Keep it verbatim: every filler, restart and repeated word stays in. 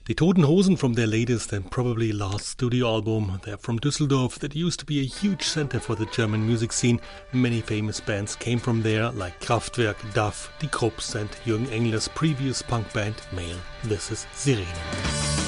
Die Toten Hosen from their latest and probably last studio album. They're from Düsseldorf, that used to be a huge center for the German music scene. Many famous bands came from there, like Kraftwerk, D A F, Die Krupps and Jürgen Engler's previous punk band, Male. This is Sirene.